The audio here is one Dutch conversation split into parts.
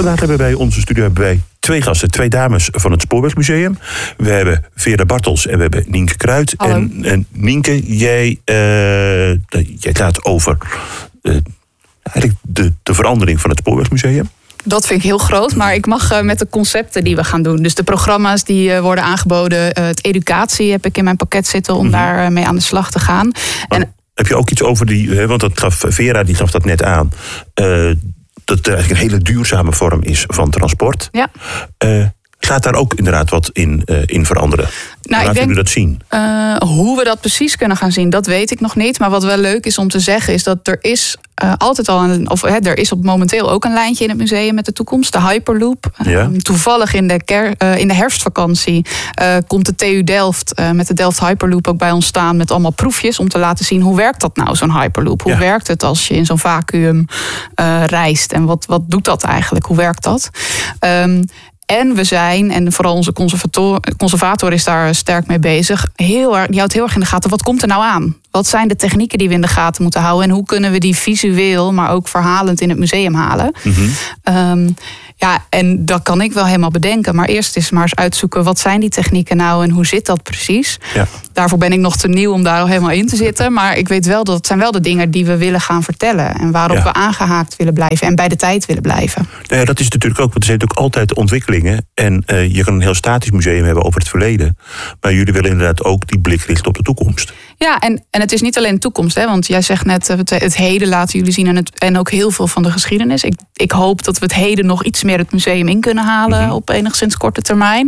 Vandaag hebben wij onze studio twee gasten, 2 dames van het Spoorwegmuseum. We hebben Vera Bartels en we hebben Nienke Kruid. En Nienke, jij gaat over eigenlijk de verandering van het Spoorwegmuseum. Dat vind ik heel groot, maar ik mag met de concepten die we gaan doen. Dus de programma's die worden aangeboden. Het educatie heb ik in mijn pakket zitten om daar mee aan de slag te gaan. Heb je ook iets over want dat gaf Vera, die gaf dat net aan, dat het eigenlijk een hele duurzame vorm is van transport. Ja. Gaat daar ook inderdaad wat in veranderen? Laten jullie dat zien? Hoe we dat precies kunnen gaan zien, dat weet ik nog niet. Maar wat wel leuk is om te zeggen, is dat er is altijd al er is momenteel ook een lijntje in het museum met de toekomst, de Hyperloop. Ja. Toevallig in de herfstvakantie komt de TU Delft met de Delft Hyperloop ook bij ons staan met allemaal proefjes om te laten zien hoe werkt dat nou, zo'n Hyperloop? Hoe werkt het als je in zo'n vacuüm reist? En wat doet dat eigenlijk? Hoe werkt dat? En we zijn, en vooral onze conservator is daar sterk mee bezig, die houdt heel erg in de gaten, wat komt er nou aan? Wat zijn de technieken die we in de gaten moeten houden? En hoe kunnen we die visueel, maar ook verhalend in het museum halen? Mm-hmm. En dat kan ik wel helemaal bedenken. Maar eerst is maar eens uitzoeken, wat zijn die technieken nou en hoe zit dat precies? Ja. Daarvoor ben ik nog te nieuw om daar al helemaal in te zitten. Maar ik weet wel dat het zijn wel de dingen die we willen gaan vertellen. En waarop we aangehaakt willen blijven en bij de tijd willen blijven. Nou ja, dat is natuurlijk ook, want er zijn natuurlijk altijd ontwikkelingen. En je kan een heel statisch museum hebben over het verleden. Maar jullie willen inderdaad ook die blik richten op de toekomst. Ja, en het is niet alleen de toekomst. Hè, want jij zegt net, het heden laten jullie zien en ook heel veel van de geschiedenis. Ik hoop dat we het heden nog iets meer het museum in kunnen halen op enigszins korte termijn.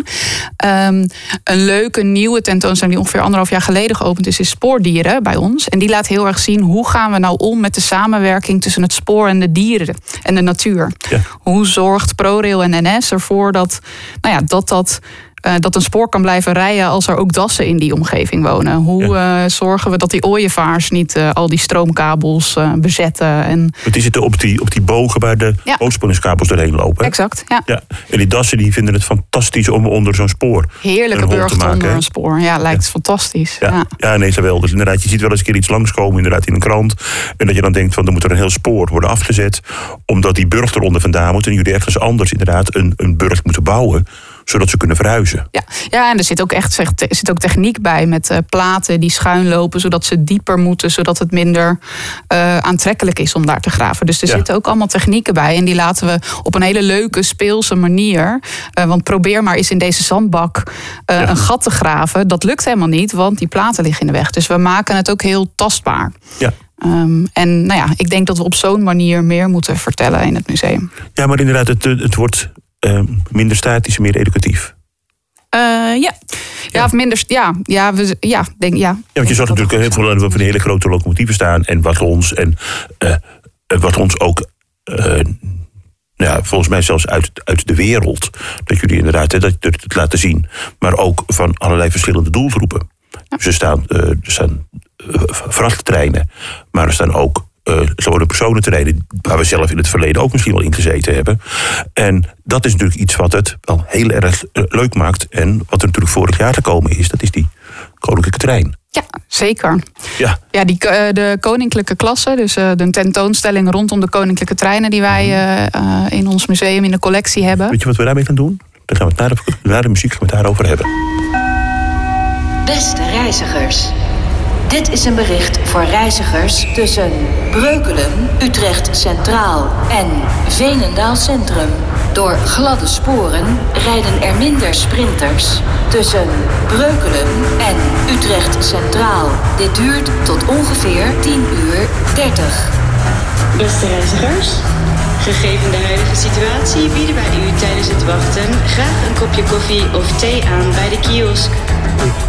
Een leuke nieuwe tentoonstelling die ongeveer 1,5 jaar geleden geopend is Spoordieren bij ons. En die laat heel erg zien hoe gaan we nou om met de samenwerking tussen het spoor en de dieren en de natuur. Ja. Hoe zorgt ProRail en NS ervoor dat een spoor kan blijven rijden als er ook dassen in die omgeving wonen? Hoe zorgen we dat die ooievaars niet al die stroomkabels bezetten? Want die zitten op die bogen waar de hoogspanningskabels doorheen lopen. Exact, ja. En die dassen die vinden het fantastisch om onder zo'n spoor heerlijke burcht onder een spoor. Ja, lijkt fantastisch. Ja, nee, wel. Dus inderdaad, je ziet wel eens een keer iets langskomen inderdaad in een krant. En dat je dan denkt van, er moet er een heel spoor worden afgezet, omdat die burcht eronder vandaan moet en jullie ergens anders inderdaad een burcht moeten bouwen, zodat ze kunnen verhuizen. Ja, en er zit ook techniek bij met platen die schuin lopen, zodat ze dieper moeten, zodat het minder aantrekkelijk is om daar te graven. Dus er zitten ook allemaal technieken bij en die laten we op een hele leuke, speelse manier. Want probeer maar eens in deze zandbak een gat te graven. Dat lukt helemaal niet, want die platen liggen in de weg. Dus we maken het ook heel tastbaar. Ja. Ik denk dat we op zo'n manier meer moeten vertellen in het museum. Ja, maar inderdaad, het wordt minder statisch en meer educatief. Of minder. Want je zag natuurlijk heel veel van die hele grote locomotieven staan en wagons ook. Volgens mij zelfs uit de wereld. Dat jullie inderdaad het laten zien. Maar ook van allerlei verschillende doelgroepen. Ja. Dus er staan vrachttreinen, maar er staan ook gewone personentreinen waar we zelf in het verleden ook misschien wel in gezeten hebben. En dat is natuurlijk iets wat het wel heel erg leuk maakt. En wat er natuurlijk vorig jaar gekomen is, dat is die koninklijke trein. Ja, zeker. Ja, de koninklijke klasse, dus de tentoonstelling rondom de koninklijke treinen die wij in ons museum in de collectie hebben. Weet je wat we daarmee gaan doen? Dan gaan we het na de muziek gaan we het daarover hebben. Beste reizigers. Dit is een bericht voor reizigers tussen Breukelen, Utrecht Centraal en Veenendaal Centrum. Door gladde sporen rijden er minder sprinters tussen Breukelen en Utrecht Centraal. Dit duurt tot ongeveer 10:30. Beste reizigers, gegeven de huidige situatie bieden wij u tijdens het wachten graag een kopje koffie of thee aan bij de kiosk.